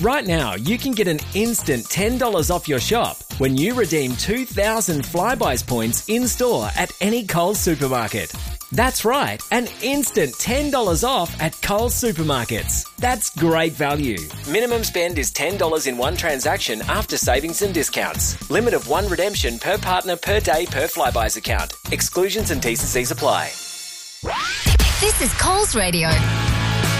Right now, you can get an instant $10 off your shop when you redeem 2,000 Flybuys points in-store at any Coles supermarket. That's right, an instant $10 off at Coles supermarkets. That's great value. Minimum spend is $10 in one transaction after savings and discounts. Limit of one redemption per partner per day per Flybuys account. Exclusions and T&Cs apply. This is Coles Radio.